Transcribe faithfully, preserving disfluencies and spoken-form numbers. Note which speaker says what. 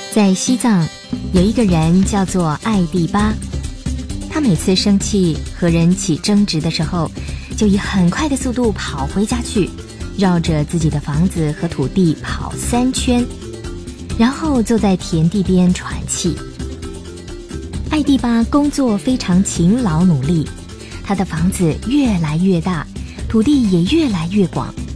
Speaker 1: 在西藏有一个人叫做艾蒂巴，他每次生气和人起争执的时候，就以很快的速度跑回家去，绕着自己的房子和土地跑三圈，然后坐在田地边喘气。艾蒂巴工作非常勤劳努力，他的房子越来越大，土地也越来越广，